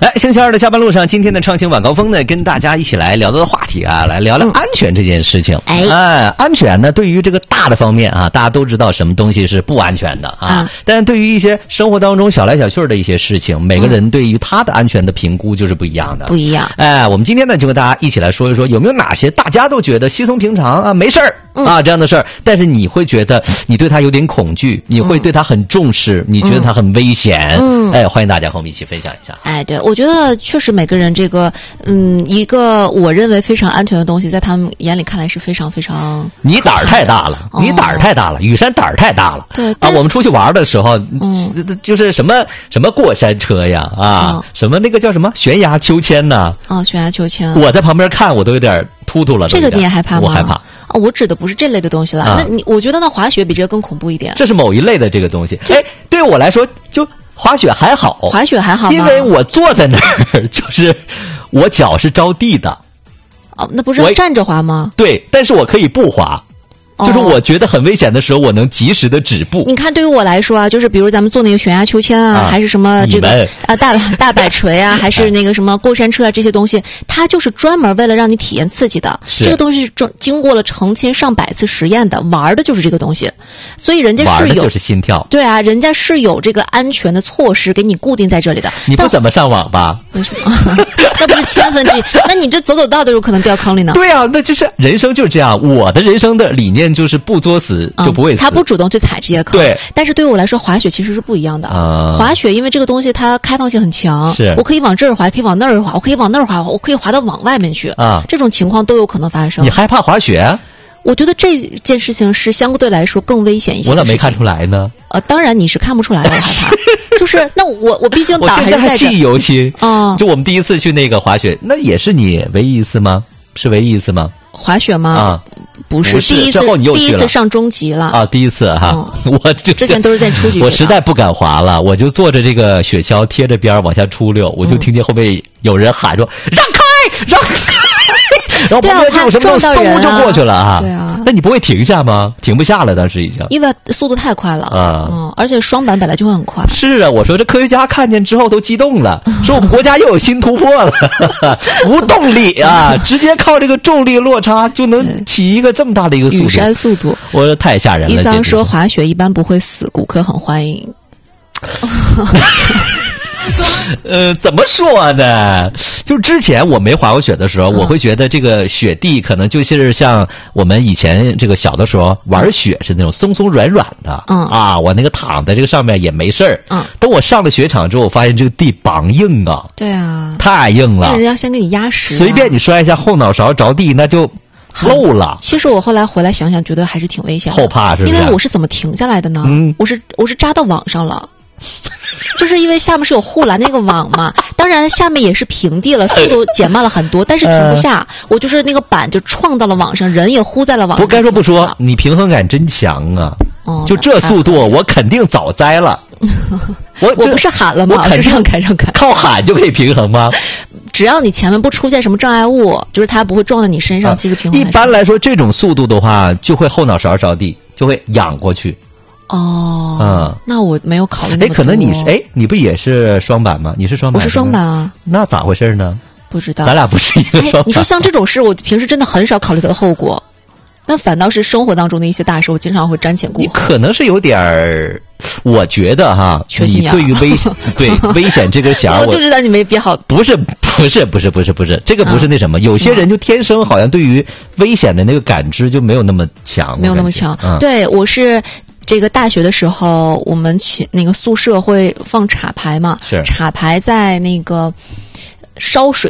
来，星期二的下班路上，今天的畅行晚高峰呢，跟大家一起来聊到的话题啊，来聊聊安全这件事情。安全呢，对于这个大的方面啊，大家都知道什么东西是不安全的啊。但是对于一些生活当中小来小去的一些事情，每个人对于他的安全的评估就是不一样的。 不一样。 我们今天呢，就跟大家一起来说一说，有没有哪些大家都觉得稀松平常啊，没事儿啊这样的事儿，但是你会觉得你对他有点恐惧，你会对他很重视，你觉得他很危险。欢迎大家和我们一起分享一下。 对，我觉得确实每个人这个一个我认为非常安全的东西，在他们眼里看来是非常非常。 你胆儿太大了，你胆儿太大了，雨山胆儿太大了。 对啊，我们出去玩的时候，就是什么过山车呀什么那个叫什么悬崖秋千呐。 悬崖秋千。我在旁边看，我都有点突了。 这个你也害怕吗？ 我害怕。 我指的不是这类的东西了。我觉得那滑雪比这个更恐怖一点。 这是某一类的这个东西。对我来说就。滑雪还好， 滑雪还好吗？ 因为我坐在那儿，就是我脚是着地的。 那不是站着滑吗？ 对，但是我可以不滑。就是我觉得很危险的时候，我能及时的止步。 你看，对于我来说啊，就是比如咱们坐那个悬崖秋千还是什么这个大摆锤啊，还是那个什么过山车啊，这些东西，它就是专门为了让你体验刺激的。这个东西是经过了成千上百次实验的，玩的就是这个东西。所以人家是有， 玩的就是心跳。 对啊，人家是有这个安全的措施给你固定在这里的。 你不怎么上网吧？ 为什么？那不是千分之一？那你这走道都有可能掉坑里呢。 对啊，那就是人生就是这样。我的人生的理念就是不作死就不会死。 他不主动去踩这些坑。 对。 但是对于我来说，滑雪其实是不一样的。滑雪因为这个东西它开放性很强，我可以往这儿滑，可以往那儿滑，我可以往那儿滑，我可以滑到往外面去。这种情况都有可能发生。 你害怕滑雪？ 我觉得这件事情是相对来说更危险一些的事情。 我咋没看出来呢？ 当然你是看不出来的，我害怕。就是那我毕竟胆还是在这。 我现在还记忆犹新。就我们第一次去那个滑雪，那也是你唯一一次吗？是唯一一次吗？ 滑雪吗？不是，第一次上中级了。 第一次哈。我之前都是在初级。 我实在不敢滑了，我就坐着这个雪橇贴着边往下出溜，我就听见后面有人喊说：“让开，让开！”然后旁边就有什么嗖就过去了啊！ 对啊， 那你不会停下吗？停不下了，当时已经， 因为速度太快了而且双板本来就会很快。 是啊，我说这科学家看见之后都激动了，说我们国家又有新突破了，无动力啊，直接靠这个重力落差就能起一个这么大的一个速度。 雨山速度， 我说太吓人了。 一桑说滑雪一般不会死，顾客很欢迎。 怎么说呢？就之前我没滑过雪的时候，我会觉得这个雪地可能就是像我们以前这个小的时候玩雪是那种松松软软的。我那个躺在这个上面也没事儿。等我上了雪场之后，我发现这个地梆硬啊。 对啊， 太硬了。 人要先给你压实。 随便你摔一下后脑勺着地，那就漏了。 其实我后来回来想想，觉得还是挺危险的。 后怕是不是？ 因为我是怎么停下来的呢？我是扎到网上了。就是因为下面是有护栏那个网嘛，当然下面也是平地了，速度减慢了很多，但是停不下。我就是那个板就撞到了网上，人也呼在了网上。 不该说不说，你平衡感真强啊！就这速度，我肯定早栽了。 我不是喊了吗？我是让开。 靠喊就可以平衡吗？ 只要你前面不出现什么障碍物，就是它不会撞到你身上，其实平衡。 一般来说，这种速度的话，就会后脑勺着地，就会仰过去。 那我没有考虑那么多。 可能你不也是双板吗？你是双板？ 我是双板啊。 那咋回事呢？ 不知道。 咱俩不是一个双板。 你说像这种事，我平时真的很少考虑它的后果。那反倒是生活当中的一些大事，我经常会瞻前顾后。 你可能是有点儿，我觉得哈，你对于危险这个想我就知道你没憋好。 不是，这个不是那什么。有些人就天生好像对于危险的那个感知就没有那么强。 没有那么强。对，我是。这个大学的时候，我们那个宿舍会放插排嘛，插排在那个烧水